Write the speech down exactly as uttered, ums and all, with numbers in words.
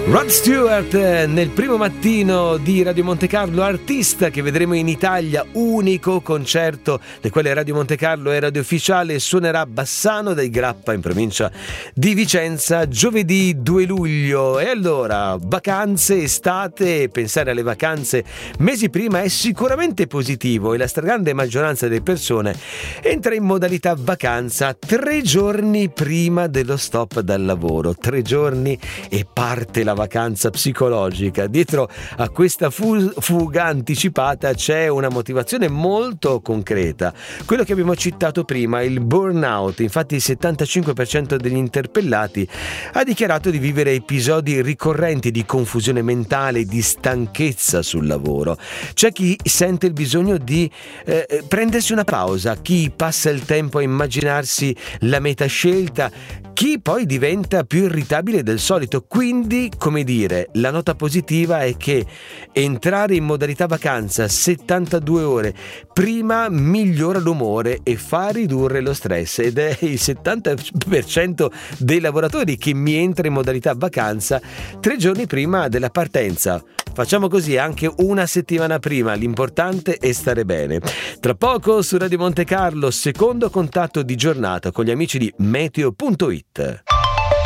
Rod Stewart nel primo mattino di Radio Monte Carlo, artista che vedremo in Italia, unico concerto del quale Radio Monte Carlo è radio ufficiale, suonerà Bassano dei Grappa in provincia di Vicenza giovedì due luglio. E allora, vacanze, estate, pensare alle vacanze mesi prima è sicuramente positivo e la stragrande maggioranza delle persone entra in modalità vacanza tre giorni prima dello stop dal lavoro, tre giorni e parte la vacanza psicologica. Dietro a questa fu- fuga anticipata c'è una motivazione molto concreta, quello che abbiamo citato prima, il burnout. Infatti il settantacinque per cento degli interpellati ha dichiarato di vivere episodi ricorrenti di confusione mentale, di stanchezza sul lavoro. C'è chi sente il bisogno di eh, prendersi una pausa, chi passa il tempo a immaginarsi la meta scelta, chi poi diventa più irritabile del solito. Quindi, come dire, la nota positiva è che entrare in modalità vacanza settantadue ore prima migliora l'umore e fa ridurre lo stress, ed è il settanta per cento dei lavoratori che mi entra in modalità vacanza tre giorni prima della partenza. Facciamo così anche una settimana prima, l'importante è stare bene. Tra poco su Radio Monte Carlo, secondo contatto di giornata con gli amici di meteo punto it.